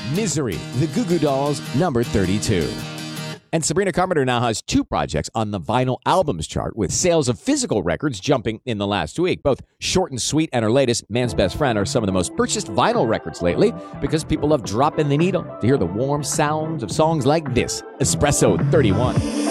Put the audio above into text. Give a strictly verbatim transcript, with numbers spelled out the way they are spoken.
Misery, the Goo Goo Dolls, number thirty-two. And Sabrina Carpenter now has two projects on the vinyl albums chart, with sales of physical records jumping in the last week. Both Short and Sweet and her latest, Man's Best Friend, are some of the most purchased vinyl records lately because people love dropping the needle to hear the warm sounds of songs like this. Espresso thirty-one.